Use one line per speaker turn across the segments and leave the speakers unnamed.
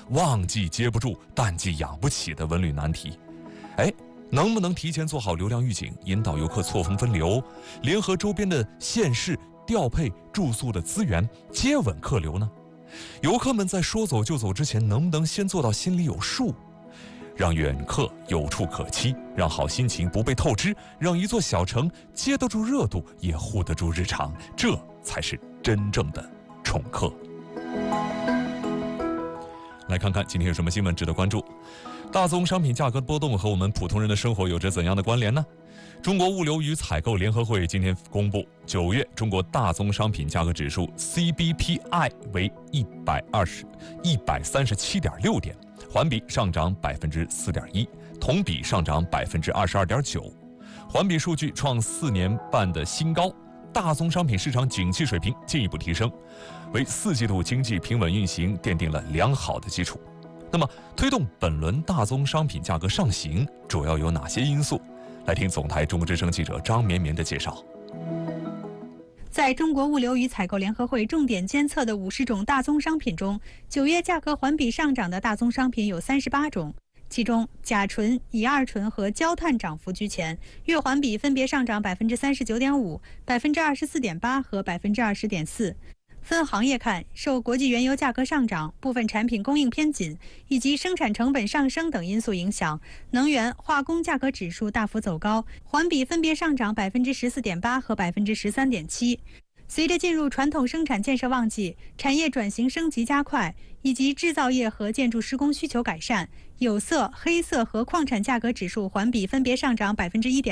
旺季接不住，淡季养不起的文旅难题。能不能提前做好流量预警，引导游客错峰分流，联合周边的县市调配住宿的资源，接稳客流呢？游客们在说走就走之前，能不能先做到心里有数，让远客有处可期，让好心情不被透支，让一座小城接得住热度，也护得住日常，这才是真正的宠客。来看看今天有什么新闻值得关注。大宗商品价格波动和我们普通人的生活有着怎样的关联呢？中国物流与采购联合会今天公布，9月中国大宗商品价格指数 CBPI 为137.6点，环比上涨4.1%，同比上涨22.9%，环比数据创4年半的新高。大宗商品市场景气水平进一步提升，为4季度经济平稳运行奠定了良好的基础。那么，推动本轮大宗商品价格上行主要有哪些因素？来听总台中国之声记者张绵绵的介绍。
在中国物流与采购联合会重点监测的50种大宗商品中，9月价格环比上涨的大宗商品有38种，其中甲醇、乙二醇和焦炭涨幅居前，月环比分别上涨39.5%、24.8%和20.4%。分行业看，受国际原油价格上涨、部分产品供应偏紧以及生产成本上升等因素影响，能源、化工价格指数大幅走高，环比分别上涨14.8%和13.7%。随着进入传统生产建设旺季，产业转型升级加快，以及制造业和建筑施工需求改善，有色、黑色和矿产价格指数环比分别上涨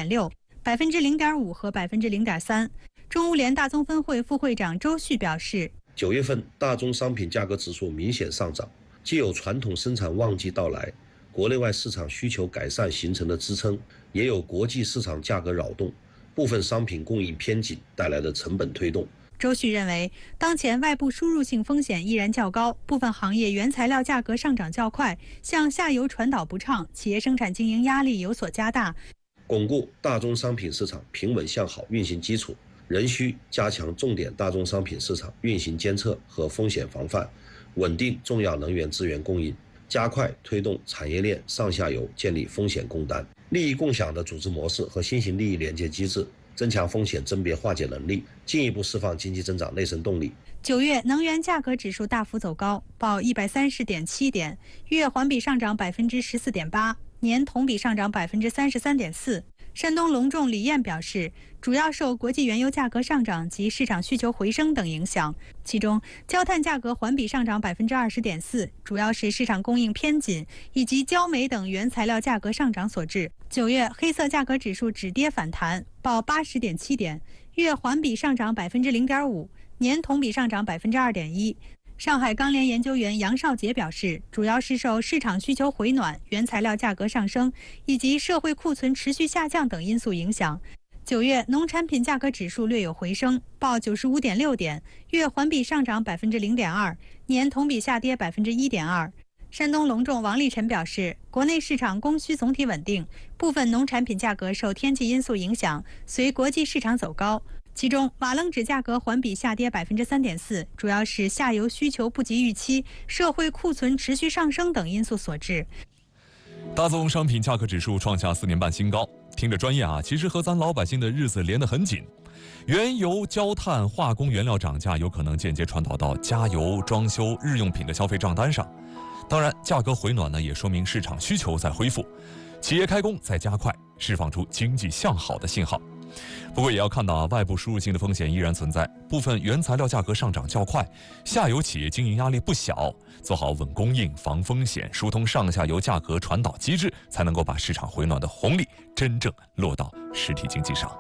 1.6%、0.5%和0.3%。中物联大宗分会副会长周旭表示
，9月份大宗商品价格指数明显上涨，既有传统生产旺季到来，国内外市场需求改善形成的支撑，也有国际市场价格扰动，部分商品供应偏紧带来的成本推动。
周旭认为，当前外部输入性风险依然较高，部分行业原材料价格上涨较快，向下游传导不畅，企业生产经营压力有所加大。
巩固大宗商品市场平稳向好运行基础，仍需加强重点大宗商品市场运行监测和风险防范，稳定重要能源资源供应，加快推动产业链上下游建立风险共担、利益共享的组织模式和新型利益连接机制，增强风险甄别化解能力，进一步释放经济增长内生动力。
9月能源价格指数大幅走高，报130.7点，月环比上涨14.8%，年同比上涨33.4%。山东隆重锂业表示，主要受国际原油价格上涨及市场需求回升等影响，其中焦炭价格环比上涨20.4%，主要是市场供应偏紧以及焦煤等原材料价格上涨所致。9月黑色价格指数止跌反弹，报80.7点，月环比上涨0.5%，年同比上涨2.1%。上海钢联研究员杨少杰表示，主要是受市场需求回暖、原材料价格上升以及社会库存持续下降等因素影响。9月农产品价格指数略有回升，报95.6点，月环比上涨0.2%，年同比下跌1.2%。山东隆重王立晨表示，国内市场供需总体稳定，部分农产品价格受天气因素影响，随国际市场走高。其中，瓦楞纸价格环比下跌3.4%，主要是下游需求不及预期、社会库存持续上升等因素所致。
大宗商品价格指数创下4年半新高，听着专业啊，其实和咱老百姓的日子连得很紧。原油、焦炭、化工原料涨价，有可能间接传导到加油、装修、日用品的消费账单上。当然，价格回暖呢，也说明市场需求在恢复，企业开工在加快，释放出经济向好的信号。不过也要看到啊，外部输入性的风险依然存在，部分原材料价格上涨较快，下游企业经营压力不小，做好稳供应、防风险、疏通上下游价格传导机制，才能够把市场回暖的红利真正落到实体经济上。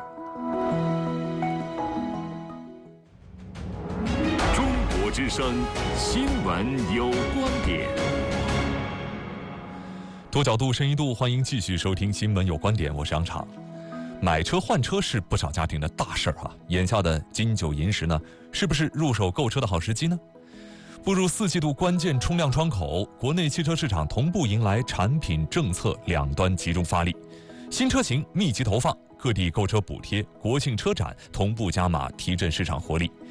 中国之声新闻有观点。
多角度、深一度，欢迎继续收听《新闻有观点》，我是杨畅。买车换车是不少家庭的大事儿啊！眼下的金九银十呢，是不是入手购车的好时机呢？步入4季度关键冲量窗口，国内汽车市场同步迎来产品政策两端集中发力，新车型密集投放，各地购车补贴、国庆车展同步加码提振市场活力。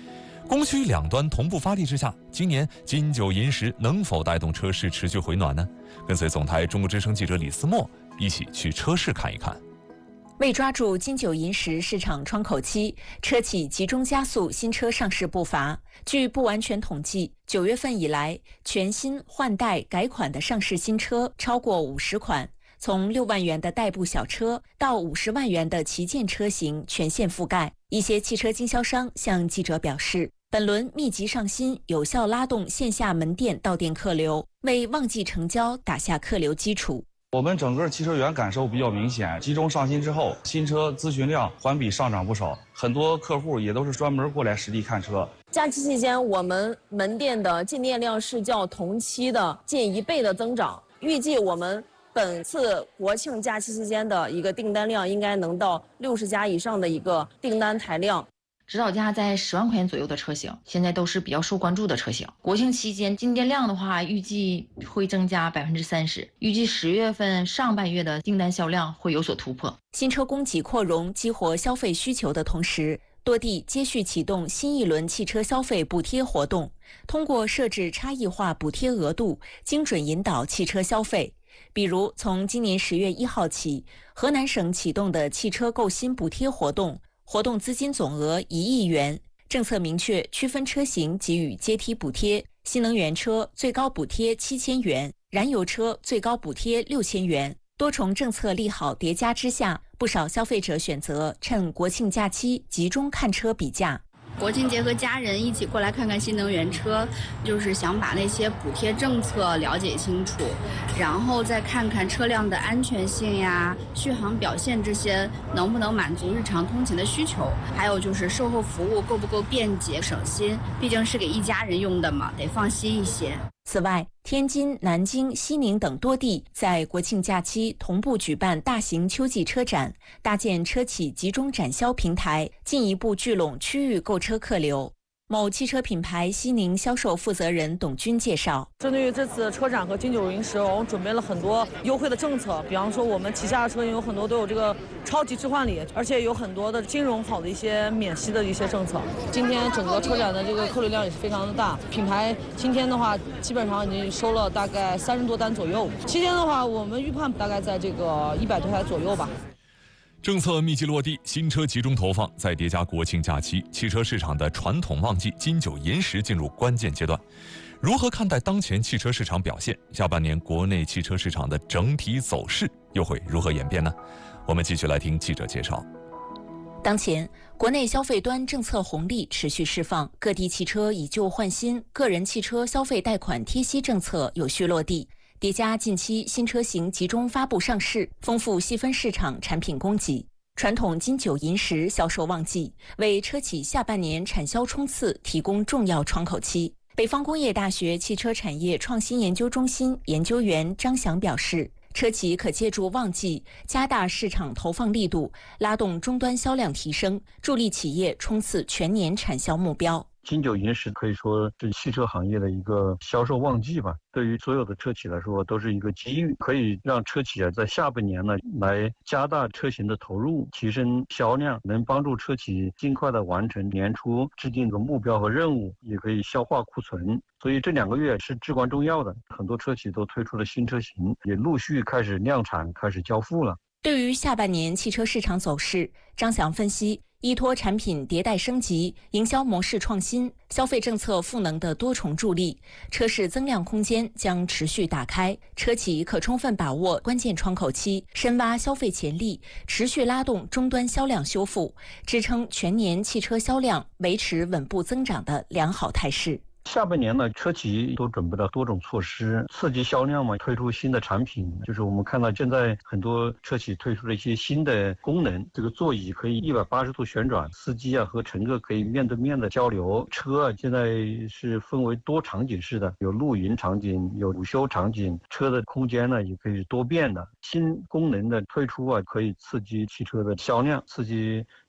供需两端同步发力之下，今年金九银十能否带动车市持续回暖呢？跟随总台中国之声记者李思墨一起去车市看一看。
为抓住金九银十市场窗口期，车企集中加速新车上市步伐。据不完全统计，9月份以来，全新换代改款的上市新车超过50款，从6万元的代步小车到50万元的旗舰车型全线覆盖。一些汽车经销商向记者表示，本轮密集上新，有效拉动线下门店到店客流，为旺季成交打下客流基础。
我们整个汽车园感受比较明显，集中上新之后，新车咨询量环比上涨不少，很多客户也都是专门过来实地看车。
假期期间，我们门店的进店量是较同期的近1倍的增长，预计我们本次国庆假期期间的一个订单量应该能到60家以上的一个订单台量。
指导价在10万块钱左右的车型，现在都是比较受关注的车型。国庆期间进店量的话，预计会增加30%，预计10月份上半月的订单销量会有所突破。
新车供给扩容，激活消费需求的同时，多地接续启动新一轮汽车消费补贴活动，通过设置差异化补贴额度，精准引导汽车消费。比如，从今年10月1号起，河南省启动的汽车购新补贴活动，活动资金总额1亿元，政策明确区分车型给予阶梯补贴，新能源车最高补贴7000元，燃油车最高补贴6000元。多重政策利好叠加之下，不少消费者选择趁国庆假期集中看车比价。
国庆节和家人一起过来看看新能源车，就是想把那些补贴政策了解清楚，然后再看看车辆的安全性呀、续航表现这些能不能满足日常通勤的需求，还有就是售后服务够不够便捷省心，毕竟是给一家人用的嘛，得放心一些。
此外，天津、南京、西宁等多地在国庆假期同步举办大型秋季车展，搭建车企集中展销平台，进一步聚拢区域购车客流。某汽车品牌西宁销售负责人董军介绍，
针对于这次车展和金九银十，我们准备了很多优惠的政策，比方说我们旗下的车型有很多都有这个超级置换礼，而且有很多的金融好的一些免息的一些政策。今天整个车展的这个客流量也是非常的大，品牌今天的话基本上已经收了大概30多单左右，期间的话我们预判大概在这个100多台左右吧。
政策密集落地，新车集中投放，再叠加国庆假期，汽车市场的传统旺季金九银十进入关键阶段。如何看待当前汽车市场表现？下半年国内汽车市场的整体走势又会如何演变呢？我们继续来听记者介绍。
当前，国内消费端政策红利持续释放，各地汽车以旧换新、个人汽车消费贷款贴息政策有序落地。叠加近期新车型集中发布上市，丰富细分市场产品供给，传统金九银十销售旺季，为车企下半年产销冲刺提供重要窗口期。北方工业大学汽车产业创新研究中心研究员张翔表示，车企可借助旺季加大市场投放力度，拉动终端销量提升，助力企业冲刺全年产销目标。
金九银十可以说是汽车行业的一个销售旺季吧，对于所有的车企来说都是一个机遇，可以让车企在下半年呢来加大车型的投入，提升销量，能帮助车企尽快的完成年初制定的目标和任务，也可以消化库存。所以这2个月是至关重要的，很多车企都推出了新车型，也陆续开始量产，开始交付了。
对于下半年汽车市场走势，张翔分析，依托产品迭代升级、营销模式创新、消费政策赋能的多重助力，车市增量空间将持续打开，车企可充分把握关键窗口期，深挖消费潜力，持续拉动终端销量修复，支撑全年汽车销量维持稳步增长的良好态势。
下半年呢，车企都准备了多种措施刺激销量嘛，推出新的产品，就是我们看到现在很多车企推出了一些新的功能，这个座椅可以180度旋转，司机和乘客可以面对面的交流，车现在是分为多场景式的，有露营场景，有午休场景，车的空间呢也可以多变的。新功能的推出可以刺激汽车的销量，刺激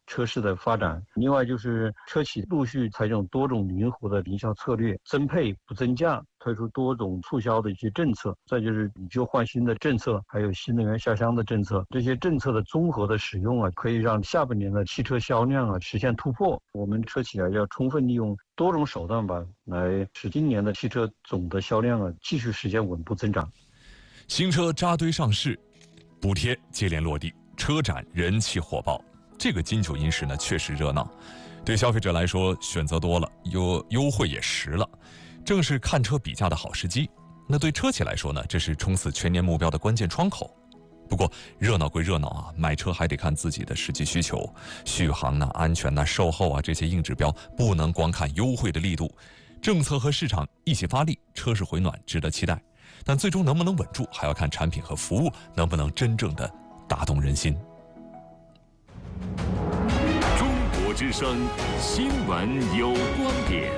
车市的发展。另外就是车企陆续采用多种灵活的营销策略，增配不增价，推出多种促销的一些政策，再就是以旧换新的政策，还有新能源下乡的政策，这些政策的综合的使用啊，可以让下半年的汽车销量啊实现突破。我们车企啊要充分利用多种手段吧，来使今年的汽车总的销量啊继续实现稳步增长。
新车扎堆上市，补贴接连落地，车展人气火爆。这个金九银十呢确实热闹，对消费者来说选择多了，优惠也实了，正是看车比价的好时机。那对车企来说呢，这是冲刺全年目标的关键窗口。不过热闹归热闹啊，买车还得看自己的实际需求，续航啊、安全啊、售后啊这些硬指标不能光看优惠的力度，政策和市场一起发力，车市回暖值得期待。但最终能不能稳住，还要看产品和服务能不能真正的打动人心。
中国之声新闻有观点，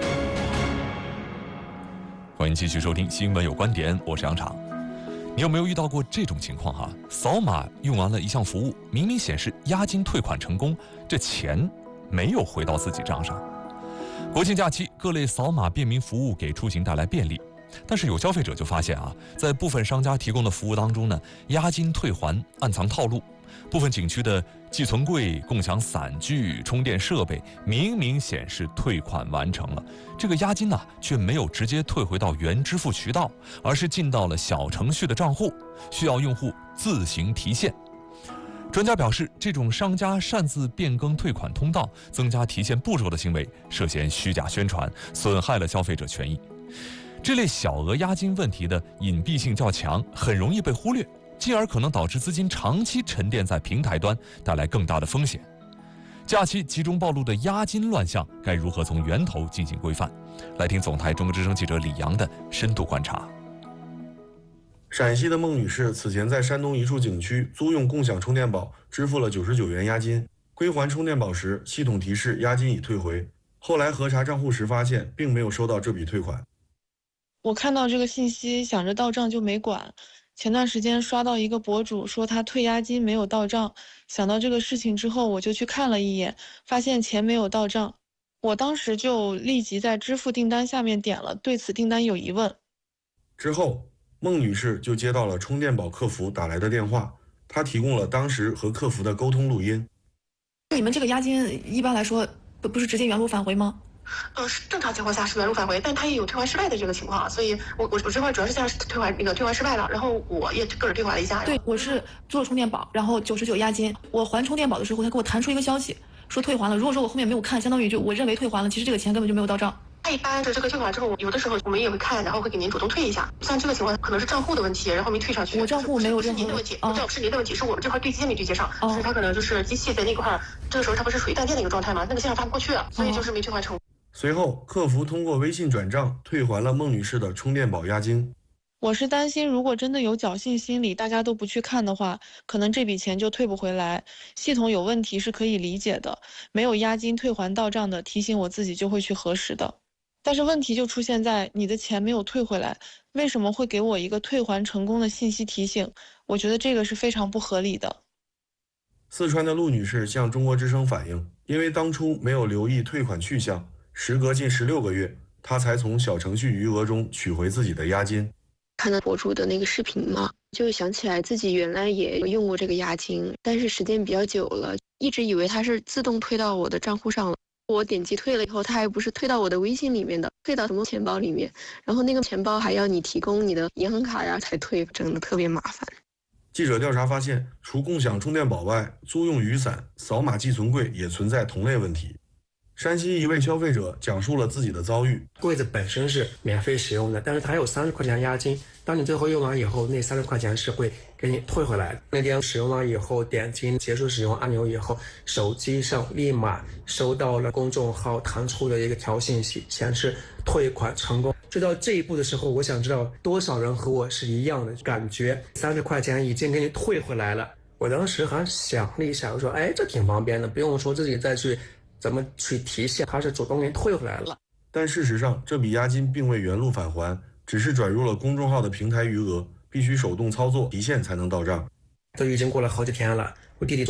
欢迎继续收听新闻有观点，我是杨昶。你有没有遇到过这种情况扫码用完了一项服务，明明显示押金退款成功，这钱没有回到自己账上。国庆假期各类扫码便民服务给出行带来便利，但是有消费者就发现在部分商家提供的服务当中呢，押金退还暗藏套路。部分景区的寄存柜、共享伞具、充电设备明明显示退款完成了，这个押金却没有直接退回到原支付渠道，而是进到了小程序的账户，需要用户自行提现。专家表示，这种商家擅自变更退款通道、增加提现步骤的行为，涉嫌虚假宣传，损害了消费者权益。这类小额押金问题的隐蔽性较强，很容易被忽略，进而可能导致资金长期沉淀在平台端，带来更大的风险。假期集中暴露的押金乱象，该如何从源头进行规范？来听总台中国之声记者李阳的深度观察。
陕西的孟女士此前在山东一处景区租用共享充电宝，支付了99元押金，归还充电宝时，系统提示押金已退回。后来核查账户时发现，并没有收到这笔退款。
我看到这个信息，想着到账就没管。前段时间刷到一个博主说他退押金没有到账，想到这个事情之后，我就去看了一眼，发现钱没有到账。我当时就立即在支付订单下面点了对此订单有疑问。
之后，孟女士就接到了充电宝客服打来的电话，她提供了当时和客服的沟通录音。
你们这个押金一般来说不是直接原路返回吗？
正常情况下是原路返回，但它也有退还失败的这个情况，所以我这块主要是像退还失败了，然后我也个人退还了一下。
对，我是做了充电宝，然后99押金，我还充电宝的时候，他给我弹出一个消息说退还了。如果说我后面没有看，相当于就我认为退还了，其实这个钱根本就没有到账。
一般的这个退款之后，有的时候我们也会看，然后会给您主动退一下。像这个情况可能是账户的问题，然后没退上去。
我账户没有任何
您的问题，是您的问题，是我们这块对接没对接上，所以它可能就是机器在那块，这个时候它不是属于断电的一个状态吗？那个线上发不过去了，所以就是没退还成。
随后，客服通过微信转账退还了孟女士的充电宝押金。
我是担心，如果真的有侥幸心理，大家都不去看的话，可能这笔钱就退不回来。系统有问题是可以理解的，没有押金退还到账的，提醒我自己就会去核实的。但是问题就出现在你的钱没有退回来，为什么会给我一个退还成功的信息提醒？我觉得这个是非常不合理的。
四川的陆女士向中国之声反映，因为当初没有留意退款去向，时隔近16个月，她才从小程序余额中取回自己的押金。
看到博主的那个视频嘛，就想起来自己原来也用过这个押金，但是时间比较久了，一直以为它是自动退到我的账户上了。我点击退了以后，它还不是退到我的微信里面的，退到什么钱包里面，然后那个钱包还要你提供你的银行卡呀才退，真的特别麻烦。
记者调查发现，除共享充电宝外，租用雨伞、扫码寄存柜也存在同类问题。山西一位消费者讲述了自己的遭遇：
柜子本身是免费使用的，但是它有30块钱押金，当你最后用完以后，那30块钱是会给你退回来的。那天使用完以后，点击结束使用按钮以后，手机上立马收到了公众号弹出的一个条信息，显示退款成功。就到这一步的时候，我想知道多少人和我是一样的感觉，30块钱已经给你退回来了。我当时还想了一下，我说这挺方便的，不用说自己再去怎么去提现，他是主动给你退回来了。
但事实上，这笔押金并未原路返还，只是转入了公众号的平台余额，必须手动操作提现才能到账。
都已经过了好几天了，我弟弟说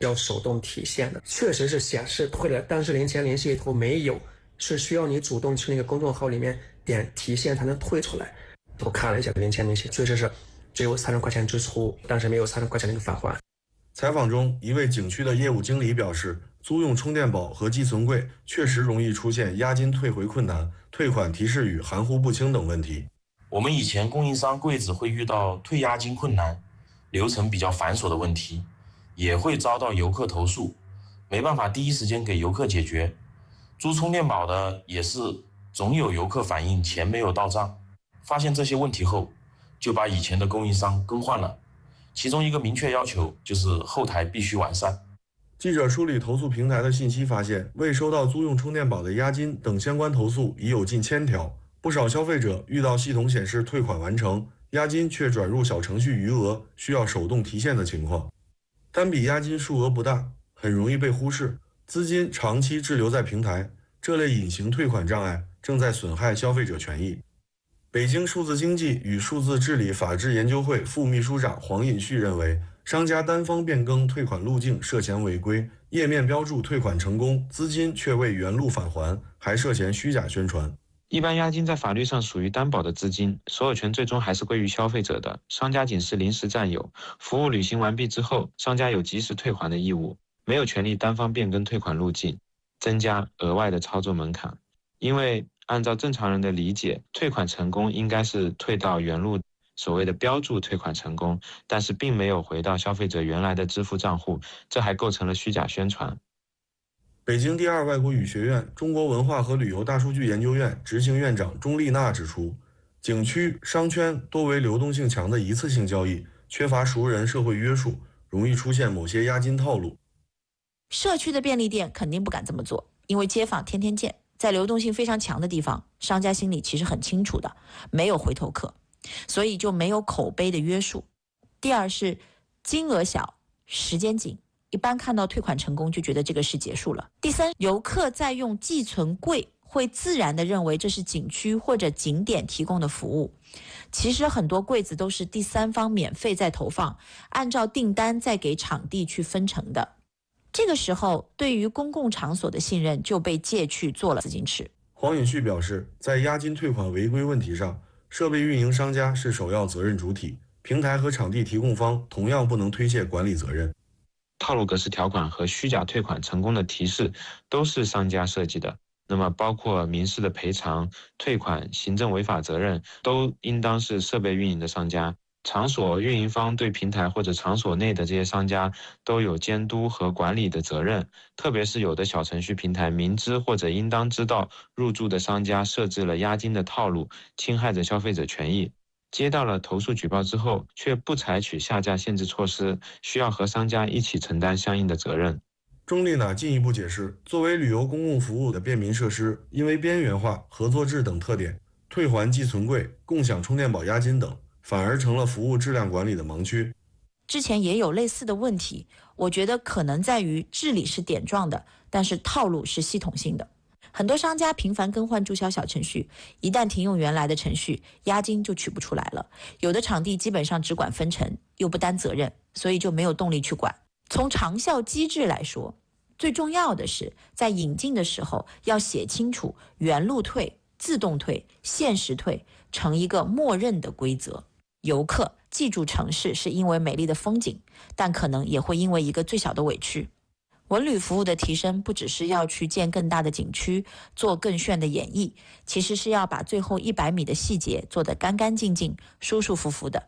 要手动提现的，确实是显示退了，但是零钱零系统没有，是需要你主动去那个公众号里面点提现才能退出来。我看了一下零钱零系，确实是只有3000块钱支出，但是没有3000块钱那个返还。
采访中，一位景区的业务经理表示，租用充电宝和寄存柜确实容易出现押金退回困难、退款提示语含糊不清等问题。
我们以前供应商柜子会遇到退押金困难、流程比较繁琐的问题，也会遭到游客投诉，没办法第一时间给游客解决。租充电宝的也是总有游客反映钱没有到账，发现这些问题后，就把以前的供应商更换了。其中一个明确要求就是后台必须完善。
记者梳理投诉平台的信息发现，未收到租用充电宝的押金等相关投诉已有近1000条。不少消费者遇到系统显示退款完成，押金却转入小程序余额，需要手动提现的情况。单笔押金数额不大，很容易被忽视，资金长期滞留在平台，这类隐形退款障碍正在损害消费者权益。北京数字经济与数字治理法治研究会副秘书长黄尹旭认为，商家单方变更退款路径涉嫌违规，页面标注退款成功，资金却未原路返还，还涉嫌虚假宣传。
一般押金在法律上属于担保的资金，所有权最终还是归于消费者的，商家仅是临时占有，服务履行完毕之后，商家有及时退还的义务，没有权利单方变更退款路径，增加额外的操作门槛。因为按照正常人的理解，退款成功应该是退到原路，所谓的标注退款成功，但是并没有回到消费者原来的支付账户，这还构成了虚假宣传。
北京第二外国语学院中国文化和旅游大数据研究院执行院长钟丽娜指出，景区、商圈多为流动性强的一次性交易，缺乏熟人社会约束，容易出现某些押金套路。
社区的便利店肯定不敢这么做，因为街坊天天见，在流动性非常强的地方，商家心里其实很清楚的，没有回头客，所以就没有口碑的约束。第二是金额小，时间紧，一般看到退款成功就觉得这个事结束了。第三，游客在用寄存柜会自然地认为这是景区或者景点提供的服务，其实很多柜子都是第三方免费在投放，按照订单再给场地去分成的。这个时候，对于公共场所的信任就被借去做了资金池。
黄尹旭表示，在押金退款违规问题上，设备运营商家是首要责任主体，平台和场地提供方同样不能推卸管理责任。
套路格式条款和虚假退款成功的提示都是商家设计的，那么包括民事的赔偿、退款、行政违法责任，都应当是设备运营的商家。场所运营方对平台或者场所内的这些商家都有监督和管理的责任，特别是有的小程序平台明知或者应当知道入驻的商家设置了押金的套路，侵害着消费者权益。接到了投诉举报之后，却不采取下架限制措施，需要和商家一起承担相应的责任。
钟丽娜进一步解释，作为旅游公共服务的便民设施，因为边缘化、合作制等特点，退还寄存柜、共享充电宝押金等，反而成了服务质量管理的盲区。
之前也有类似的问题，我觉得可能在于治理是点状的，但是套路是系统性的。很多商家频繁更换注销小程序，一旦停用原来的程序，押金就取不出来了。有的场地基本上只管分成，又不担责任，所以就没有动力去管。从长效机制来说，最重要的是在引进的时候要写清楚原路退、自动退、限时退成一个默认的规则。游客记住城市是因为美丽的风景，但可能也会因为一个最小的委屈。文旅服务的提升不只是要去建更大的景区，做更炫的演绎，其实是要把最后100米的细节做得干干净净、舒舒服服的。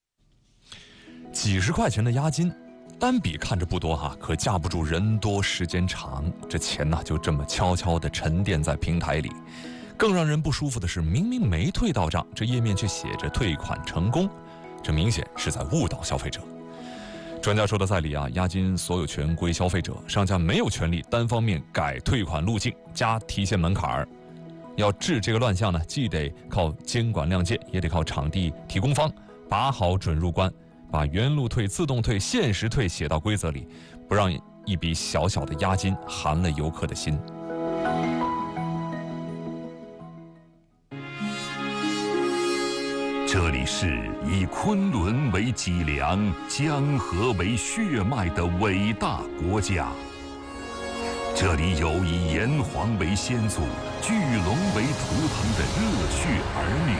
几十块钱的押金，单笔看着不多可架不住人多时间长，这钱就这么悄悄地沉淀在平台里。更让人不舒服的是，明明没退到账，这页面却写着退款成功，这明显是在误导消费者。专家说的在理押金所有权归消费者，商家没有权利单方面改退款路径、加提现门槛。要治这个乱象呢，既得靠监管亮剑，也得靠场地提供方把好准入关，把原路退、自动退、限时退写到规则里，不让一笔小小的押金寒了游客的心。
这
这里是以昆仑为脊梁、江河为血脉的伟大国家。这里有以炎黄为先祖、巨龙为图腾的热血儿女。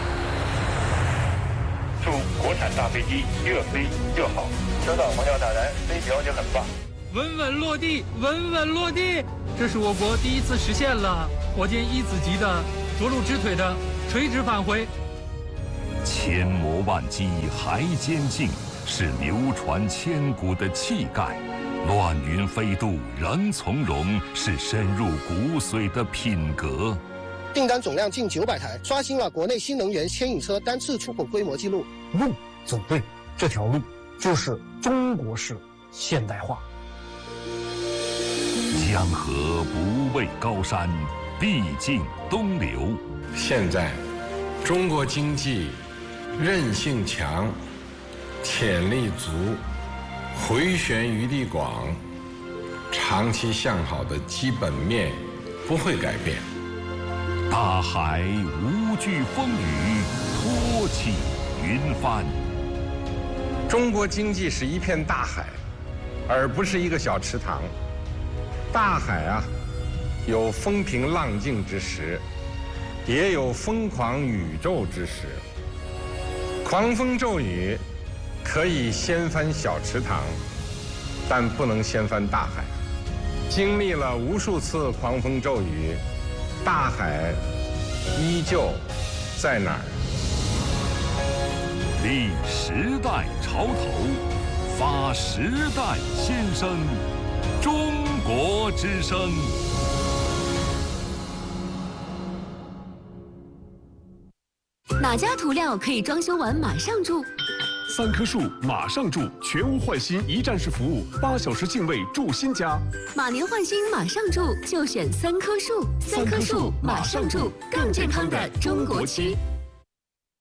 祝国产大飞机越飞越好，车长方向打来，飞条就很棒。
稳稳落地，稳稳落地，这是我国第一次实现了火箭一子级的着陆直腿的垂直返回。
千磨万击还坚劲，是流传千古的气概；乱云飞渡仍从容，是深入骨髓的品格。
订单总量近900台，刷新了国内新能源牵引车单次出口规模纪录。
路走对，这条路就是中国式现代化。
江河不畏高山，必尽东流。
现在，中国经济韧性强，潜力足，回旋余地广，长期向好的基本面不会改变。
大海无惧风雨，托起云帆。
中国经济是一片大海，而不是一个小池塘。大海啊，有风平浪静之时，也有疯狂宇宙之时。狂风骤雨可以掀翻小池塘，但不能掀翻大海。经历了无数次狂风骤雨，大海依旧在哪儿？
立时代潮头，发时代先声，中国之声。
哪家涂料可以装修完马上住
？3棵树马上住，全屋换新一站式服务，8小时净位住新家。
马年换新马上住，就选3棵树。3棵树马上住，更健康的中国区。